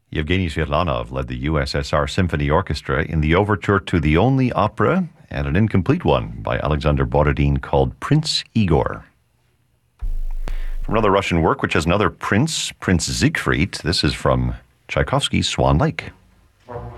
Yevgeny Svetlanov led the USSR Symphony Orchestra in the overture to the only opera, and an incomplete one, by Alexander Borodin called Prince Igor. From another Russian work, which has another prince, Prince Siegfried, this is from Tchaikovsky's Swan Lake.